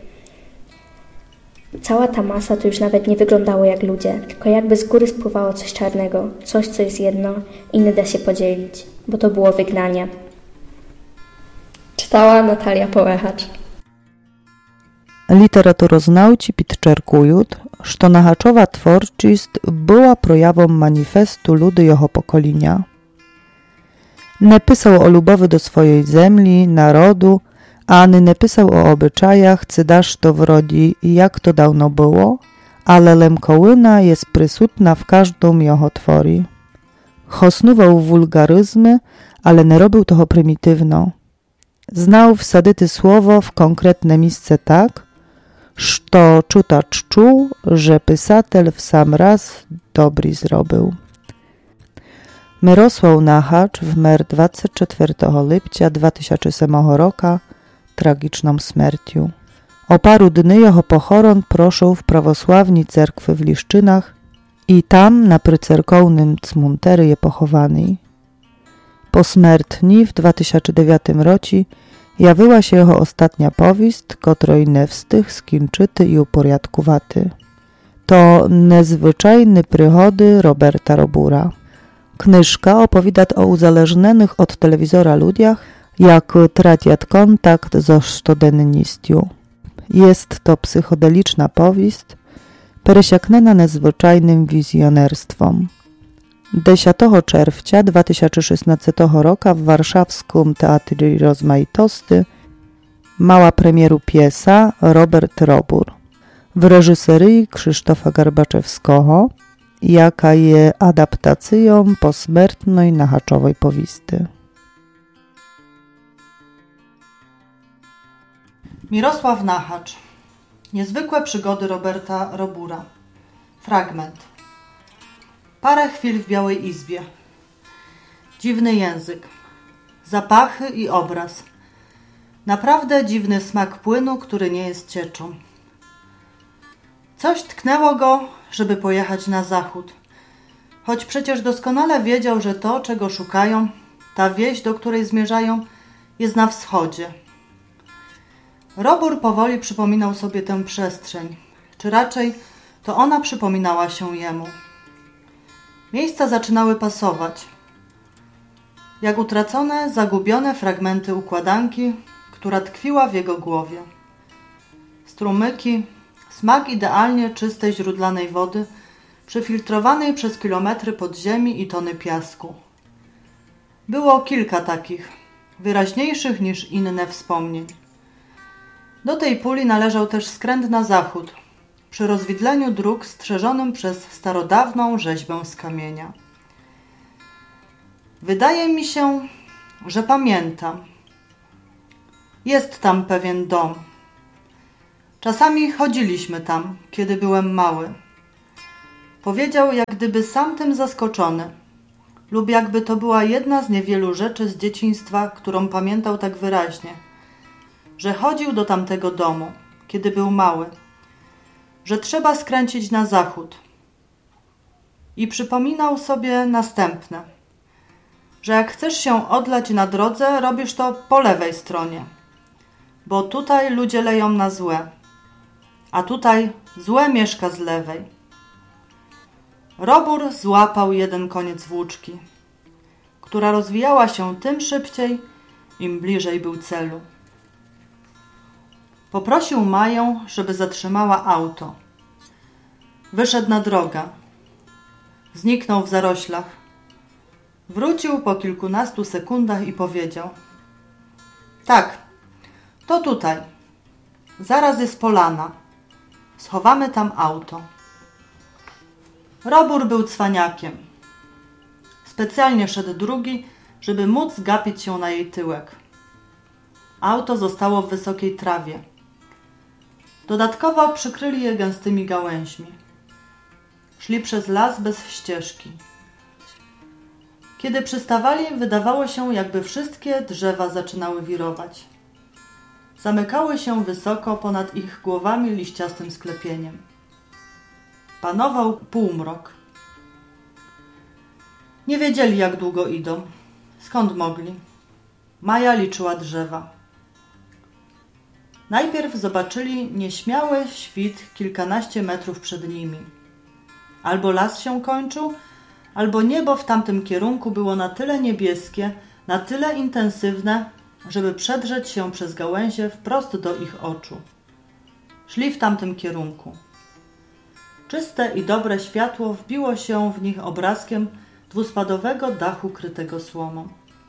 Cała ta masa to już nawet nie wyglądało jak ludzie, tylko jakby z góry spływało coś czarnego. Coś, co jest jedno i nie da się podzielić. Bo to było wygnanie. Czytała Natalia Połechacz. Literaturoznawci підчеркують, що нагачова творчість була проявом маніфесту люду його покоління. Не писав о любові до своєї землі, народу, ani nie pisał o obyczajach, cydaż to w rodzi i jak to dawno było, ale lemkołyna jest prysutna w każdą jeho tworii. Hosnuwał wulgaryzmy, ale nie robił toho prymitywno. Znał wsadyty słowo w konkretne miejsce tak, że czytacz czuł, że pisatel w sam raz dobry zrobił. Mirosław Nachacz wmer 24 lipca 2007 roku tragiczną śmiercią. O paru dni jeho pochoron proszą w prawosławnej cerkwy w Liszczynach i tam na prycerkownym cmuntery je pochowany. Posmrtnie w 2009 roku jawiła się jego ostatnia powieść, której nie wstych skończyty i uporiadkowaty. To Niezwyczajne przygody Roberta Robura. Knyżka opowiada o uzależnionych od telewizora ludziach, jak traciat kontakt ze codziennością. Jest to psychodeliczna powieść, przesiaknęna nadzwyczajnym wizjonerstwem. 10 czerwca 2016 roku w warszawskim Teatrze Rozmaitosti mała premieru piesa Robert Robur w reżyserii Krzysztofa Garbaczewskiego, jaka jest adaptacją posmrtnej nachaczowej powieści. Mirosław Nachacz. Niezwykłe przygody Roberta Robura. Fragment. Parę chwil w Białej Izbie. Dziwny język. Zapachy i obraz. Naprawdę dziwny smak płynu, który nie jest cieczą. Coś tknęło go, żeby pojechać na zachód. Choć przecież doskonale wiedział, że to, czego szukają, ta wieś, do której zmierzają, jest na wschodzie. Robur powoli przypominał sobie tę przestrzeń, czy raczej to ona przypominała się jemu. Miejsca zaczynały pasować, jak utracone, zagubione fragmenty układanki, która tkwiła w jego głowie. Strumyki, smak idealnie czystej źródlanej wody, przefiltrowanej przez kilometry podziemi i tony piasku. Było kilka takich, wyraźniejszych niż inne wspomnień. Do tej puli należał też skręt na zachód, przy rozwidleniu dróg strzeżonym przez starodawną rzeźbę z kamienia. Wydaje mi się, że pamiętam. Jest tam pewien dom. Czasami chodziliśmy tam, kiedy byłem mały. Powiedział, jak gdyby sam tym zaskoczony, lub jakby to była jedna z niewielu rzeczy z dzieciństwa, którą pamiętał tak wyraźnie, że chodził do tamtego domu, kiedy był mały, że trzeba skręcić na zachód. I przypominał sobie następne, że jak chcesz się odlać na drodze, robisz to po lewej stronie, bo tutaj ludzie leją na złe, a tutaj złe mieszka z lewej. Robór złapał jeden koniec włóczki, która rozwijała się tym szybciej, im bliżej był celu. Poprosił Maję, żeby zatrzymała auto. Wyszedł na drogę. Zniknął w zaroślach. Wrócił po kilkunastu sekundach i powiedział: tak, to tutaj. Zaraz jest polana. Schowamy tam auto. Robór był cwaniakiem. Specjalnie szedł drugi, żeby móc gapić się na jej tyłek. Auto zostało w wysokiej trawie. Dodatkowo przykryli je gęstymi gałęźmi. Szli przez las bez ścieżki. Kiedy przystawali, wydawało się, jakby wszystkie drzewa zaczynały wirować. Zamykały się wysoko ponad ich głowami liściastym sklepieniem. Panował półmrok. Nie wiedzieli, jak długo idą. Skąd mogli? Maja liczyła drzewa. Najpierw zobaczyli nieśmiały świt kilkanaście metrów przed nimi. Albo las się kończył, albo niebo w tamtym kierunku było na tyle niebieskie, na tyle intensywne, żeby przedrzeć się przez gałęzie wprost do ich oczu. Szli w tamtym kierunku. Czyste i dobre światło wbiło się w nich obrazkiem dwuspadowego dachu krytego słomą.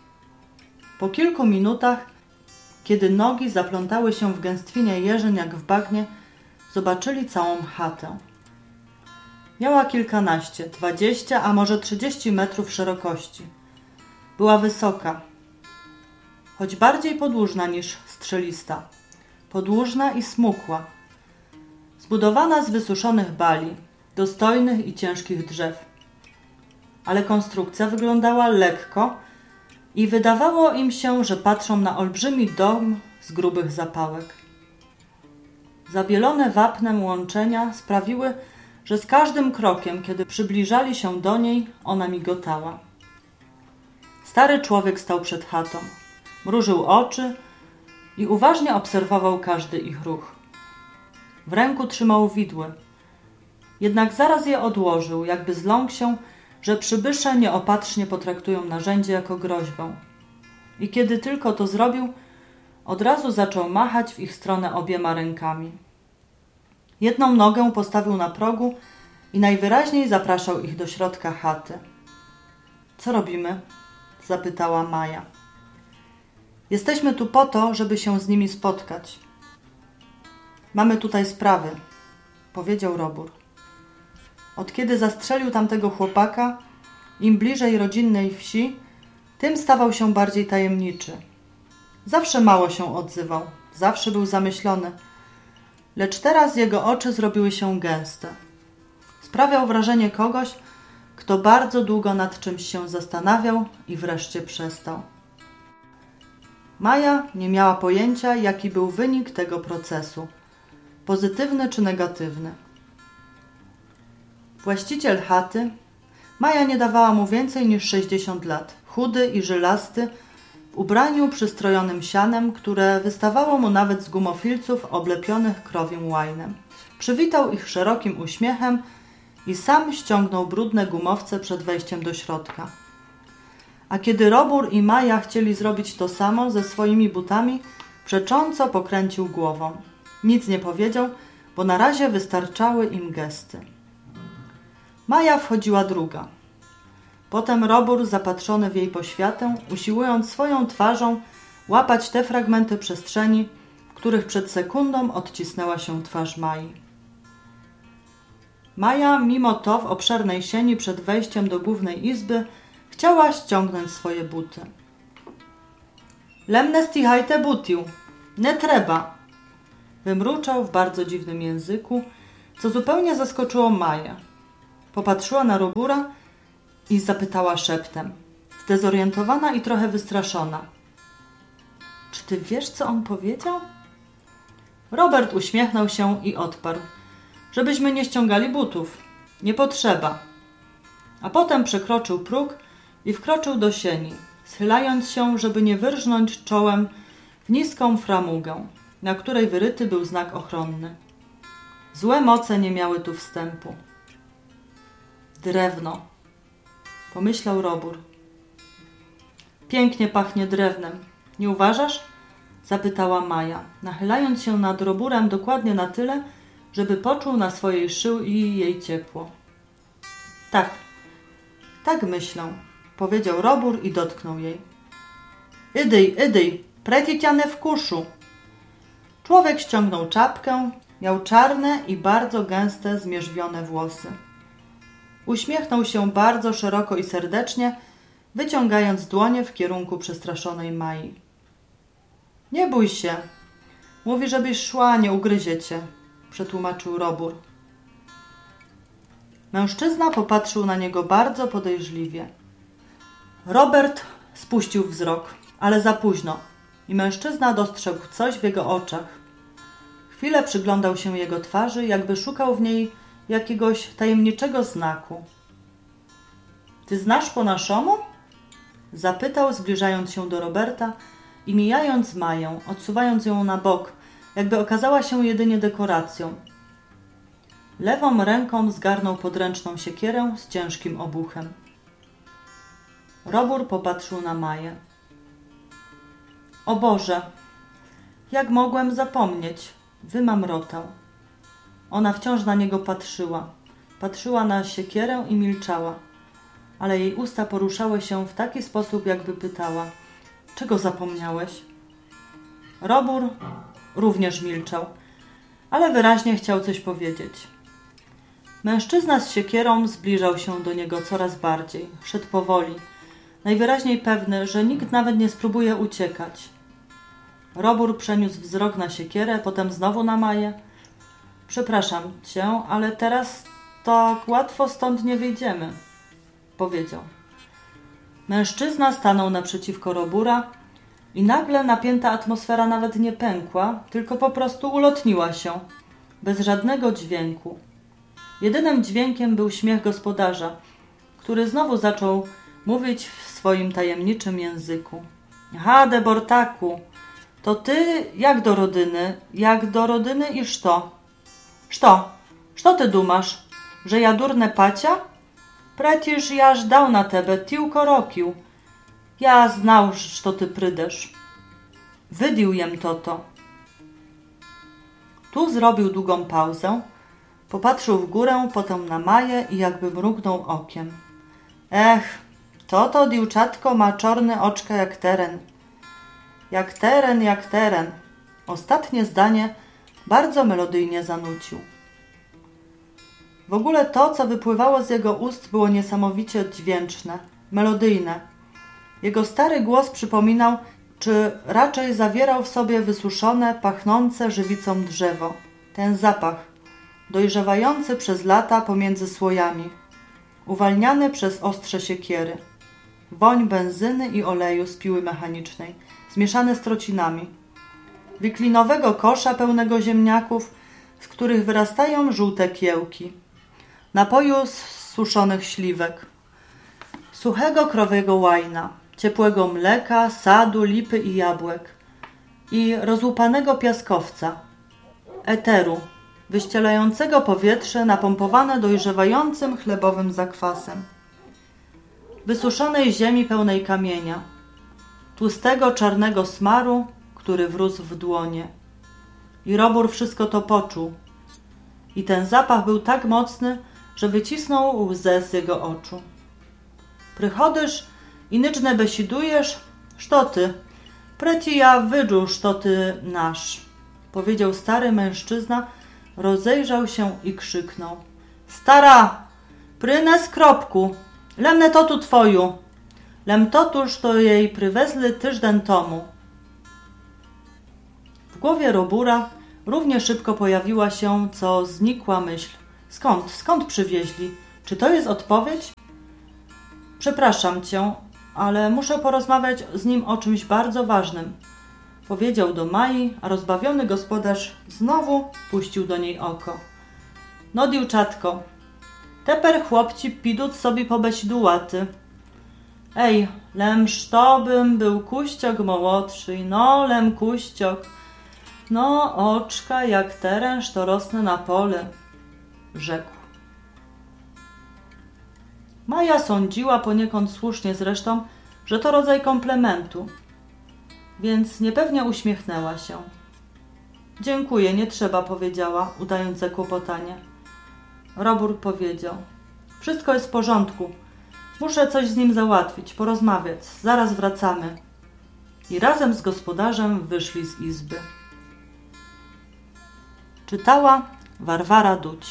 Po kilku minutach, kiedy nogi zaplątały się w gęstwinie jeżyn jak w bagnie, zobaczyli całą chatę. Miała kilkanaście, 20, a może 30 metrów szerokości. Była wysoka, choć bardziej podłużna niż strzelista. Podłużna i smukła. Zbudowana z wysuszonych bali, dostojnych i ciężkich drzew. Ale konstrukcja wyglądała lekko i wydawało im się, że patrzą na olbrzymi dom z grubych zapałek. Zabielone wapnem łączenia sprawiły, że z każdym krokiem, kiedy przybliżali się do niej, ona migotała. Stary człowiek stał przed chatą, mrużył oczy i uważnie obserwował każdy ich ruch. W ręku trzymał widły, jednak zaraz je odłożył, jakby zląkł się, że przybysze nieopatrznie potraktują narzędzie jako groźbę. I kiedy tylko to zrobił, od razu zaczął machać w ich stronę obiema rękami. Jedną nogę postawił na progu i najwyraźniej zapraszał ich do środka chaty. Co robimy? Zapytała Maja. Jesteśmy tu po to, żeby się z nimi spotkać. Mamy tutaj sprawy, powiedział Robór. Od kiedy zastrzelił tamtego chłopaka, im bliżej rodzinnej wsi, tym stawał się bardziej tajemniczy. Zawsze mało się odzywał, zawsze był zamyślony, lecz teraz jego oczy zrobiły się gęste. Sprawiał wrażenie kogoś, kto bardzo długo nad czymś się zastanawiał i wreszcie przestał. Maja nie miała pojęcia, jaki był wynik tego procesu, pozytywny czy negatywny. Właściciel chaty, Maja nie dawała mu więcej niż 60 lat, chudy i żylasty, w ubraniu przystrojonym sianem, które wystawało mu nawet z gumofilców oblepionych krowim łajnem. Przywitał ich szerokim uśmiechem i sam ściągnął brudne gumowce przed wejściem do środka. A kiedy Robór i Maja chcieli zrobić to samo ze swoimi butami, przecząco pokręcił głową. Nic nie powiedział, bo na razie wystarczały im gesty. Maja wchodziła druga. Potem Robór, zapatrzony w jej poświatę, usiłując swoją twarzą łapać te fragmenty przestrzeni, w których przed sekundą odcisnęła się twarz Mai. Maja, mimo to w obszernej sieni przed wejściem do głównej izby, Chciała ściągnąć swoje buty. Lemne stihajte butiu, nie trzeba, wymruczał w bardzo dziwnym języku, co zupełnie zaskoczyło Maję. Popatrzyła na Robura i zapytała szeptem, zdezorientowana i trochę wystraszona. Czy ty wiesz, co on powiedział? Robert uśmiechnął się i odparł, żebyśmy nie ściągali butów. Nie potrzeba. A potem przekroczył próg i wkroczył do sieni, schylając się, żeby nie wyrżnąć czołem w niską framugę, na której wyryty był znak ochronny. Złe moce nie miały tu wstępu. Drewno, pomyślał Robur. Pięknie pachnie drewnem, nie uważasz? Zapytała Maja, nachylając się nad Roburem dokładnie na tyle, żeby poczuł na swojej szyi jej ciepło. Tak myślę, powiedział Robur i dotknął jej. Idyj, pretitiane w kuszu. Człowiek ściągnął czapkę, miał czarne i bardzo gęste, zmierzwione włosy. Uśmiechnął się bardzo szeroko i serdecznie, wyciągając dłonie w kierunku przestraszonej Mai. Nie bój się. Mówi, żebyś szła, nie ugryzie cię, przetłumaczył Robur. Mężczyzna popatrzył na niego bardzo podejrzliwie. Robert spuścił wzrok, ale za późno i mężczyzna dostrzegł coś w jego oczach. Chwilę przyglądał się jego twarzy, jakby szukał w niej jakiegoś tajemniczego znaku. Ty znasz po naszemu? Zapytał, zbliżając się do Roberta i mijając Maję, odsuwając ją na bok, jakby okazała się jedynie dekoracją. Lewą ręką zgarnął podręczną siekierę z ciężkim obuchem. Robur popatrzył na Maję. O Boże, jak mogłem zapomnieć? Wymamrotał. Ona wciąż na niego patrzyła. Patrzyła na siekierę i milczała, ale jej usta poruszały się w taki sposób, jakby pytała: czego zapomniałeś? Robur również milczał, ale wyraźnie chciał coś powiedzieć. Mężczyzna z siekierą zbliżał się do niego coraz bardziej. Szedł powoli, najwyraźniej pewny, że nikt nawet nie spróbuje uciekać. Robur przeniósł wzrok na siekierę, potem znowu na Maję. Przepraszam cię, ale teraz tak łatwo stąd nie wyjdziemy, powiedział. Mężczyzna stanął naprzeciwko Robura i nagle napięta atmosfera nawet nie pękła, tylko po prostu ulotniła się, bez żadnego dźwięku. Jedynym dźwiękiem był śmiech gospodarza, który znowu zaczął mówić w swoim tajemniczym języku. Hade Bortaku, to ty jak do rodyny i szto? Što ty dumasz, że ja durne pacia? Przecież jaż dał na tebe tylko rokił. Ja znał, što ty prydesz. Wydił jem to. Tu zrobił długą pauzę, popatrzył w górę, potem na Maję i jakby mrugnął okiem. Ech, to diwczatko ma czorne oczka jak teren. Jak teren. Ostatnie zdanie bardzo melodyjnie zanucił. W ogóle to, co wypływało z jego ust, było niesamowicie dźwięczne, melodyjne. Jego stary głos przypominał, czy raczej zawierał w sobie wysuszone, pachnące żywicą drzewo. Ten zapach, dojrzewający przez lata pomiędzy słojami, uwalniany przez ostrze siekiery. Woń benzyny i oleju z piły mechanicznej, zmieszane z trocinami. Wiklinowego kosza pełnego ziemniaków, z których wyrastają żółte kiełki. Napoju z suszonych śliwek. Suchego krowiego łajna, ciepłego mleka, sadu, lipy i jabłek. I rozłupanego piaskowca. Eteru, wyścielającego powietrze napompowane dojrzewającym chlebowym zakwasem. Wysuszonej ziemi pełnej kamienia. Tłustego czarnego smaru, który wrósł w dłonie. I Robur wszystko to poczuł. I ten zapach był tak mocny, że wycisnął łzę z jego oczu. Prychodysz i nyczne besidujesz? Što ty? Preci ja wydżu, što ty nasz, powiedział stary mężczyzna, rozejrzał się i krzyknął. Stara, prynes kropku, lemne to tu twoju. Lem totuż to jej prywezli tyżden tomu. W głowie Robura równie szybko pojawiła się, co znikła myśl. Skąd przywieźli? Czy to jest odpowiedź? Przepraszam cię, ale muszę porozmawiać z nim o czymś bardzo ważnym. Powiedział do Mai, a rozbawiony gospodarz znowu puścił do niej oko. No dziewczatko, teper chłopci pidut sobie pobeśdułaty. Ej, lemż to bym był kuściok młodszy, no lem kuściok. No oczka jak teręż to rosnę na pole, rzekł. Maja sądziła poniekąd słusznie zresztą, że to rodzaj komplementu, więc niepewnie uśmiechnęła się. Dziękuję, nie trzeba, powiedziała, udając zakłopotanie. Robur powiedział. Wszystko jest w porządku. Muszę coś z nim załatwić, porozmawiać. Zaraz wracamy. I razem z gospodarzem wyszli z izby. Czytała Warwara Duć.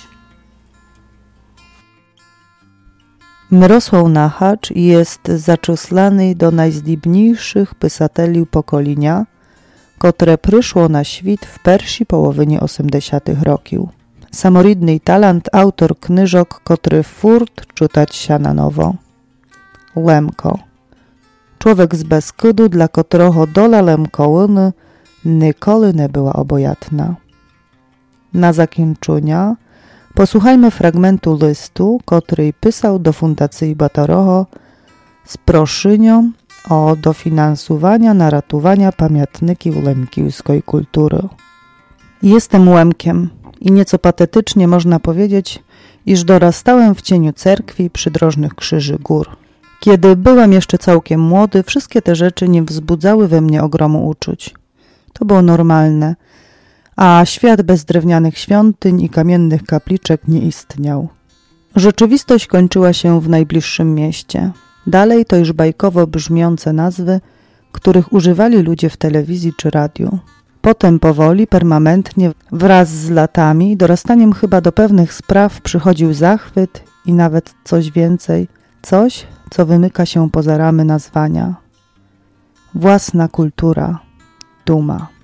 Mirosław Nachacz jest zaczuslany do najzdibniejszych pysateli pokolenia, które przyszło na świt w pierwszej połowinie 80. roków. Samoridny talent, autor knyżok, który furt czytać się na nowo. Lemko. Człowiek z Beskydu, dla którego dola Lemkołyny nikoly nie była obojętna. Na zakończenie posłuchajmy fragmentu listu, który pisał do Fundacji Batoroho z proszeniem o dofinansowania na ratowania pamiętniki lemkiewskiej kultury. Jestem Łemkiem i nieco patetycznie można powiedzieć, iż dorastałem w cieniu cerkwi przydrożnych krzyży gór. Kiedy byłem jeszcze całkiem młody, wszystkie te rzeczy nie wzbudzały we mnie ogromu uczuć. To było normalne, a świat bez drewnianych świątyń i kamiennych kapliczek nie istniał. Rzeczywistość kończyła się w najbliższym mieście. Dalej to już bajkowo brzmiące nazwy, których używali ludzie w telewizji czy radiu. Potem powoli, permanentnie, wraz z latami, dorastaniem chyba do pewnych spraw przychodził zachwyt i nawet coś więcej, coś, co wymyka się poza ramy nazwania. Własna kultura, duma.